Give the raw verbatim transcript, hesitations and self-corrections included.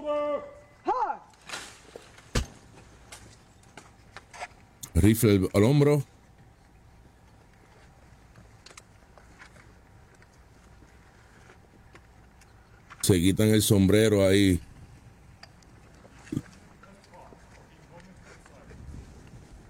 Rifle al, al hombro. Se quitan el sombrero ahí.